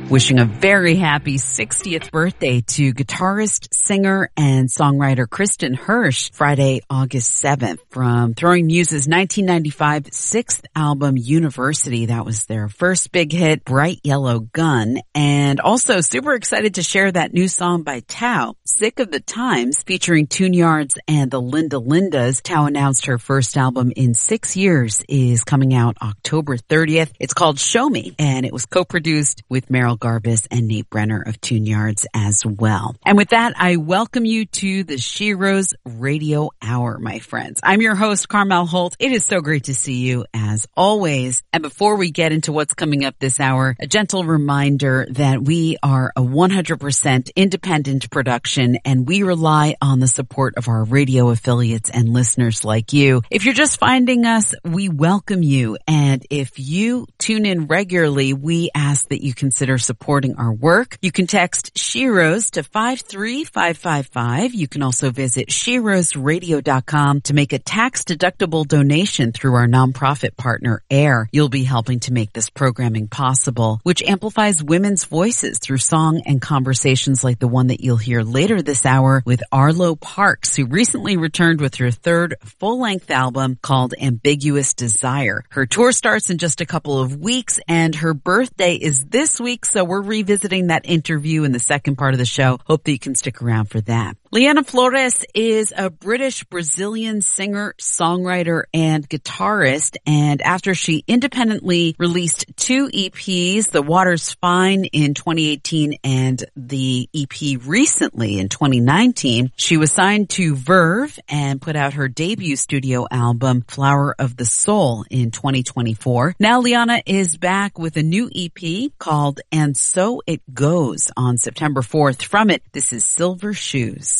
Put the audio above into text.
Wishing a very happy 60th birthday to guitarist, singer, and songwriter Kristen Hirsch, Friday, August 7th, from Throwing Muses' 1995 sixth album, University. That was their first big hit, Bright Yellow Gun. And also super excited to share that new song by Tao, Sick of the Times, featuring Tune Yards and the Linda Lindas. Tao announced her first album in 6 years is coming out October 30th. It's called Show Me, and it was co-produced with Meryl Garbus and Nate Brenner of Tune Yards as well. And with that, I welcome you to the Sheroes Radio Hour, my friends. I'm your host, Carmel Holt. It is so great to see you as always. And before we get into what's coming up this hour, a gentle reminder that we are a 100% independent production and we rely on the support of our radio affiliates and listeners like you. If you're just finding us, we welcome you. And if you tune in regularly, we ask that you consider supporting our work. You can text Sheroes to 53555. You can also visit SheroesRadio.com to make a tax-deductible donation through our nonprofit partner, AIR. You'll be helping to make this programming possible, which amplifies women's voices through song and conversations like the one that you'll hear later this hour with Arlo Parks, who recently returned with her third full-length album called Ambiguous Desire. Her tour starts in just a couple of weeks, and her birthday is this week, so we're revisiting that interview in the second part of the show. Hope that you can stick around for that. Liana Flores is a British-Brazilian singer, songwriter, and guitarist, and after she independently released 2 EPs, The Water's Fine in 2018 and the EP recently in 2019, she was signed to Verve and put out her debut studio album, Flower of the Soul, in 2024. Now Liana is back with a new EP called And So It Goes on September 4th. From it, this is Silver Shoes.